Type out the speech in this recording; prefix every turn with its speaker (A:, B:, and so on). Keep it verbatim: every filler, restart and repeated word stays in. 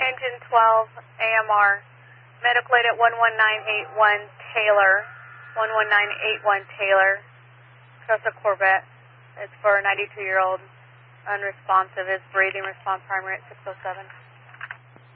A: Engine twelve, A M R, medical aid at one one nine eight one Taylor, one one nine eight one Taylor, Trust a Corvette. It's for a ninety-two-year-old, unresponsive, is breathing response primary at six oh seven.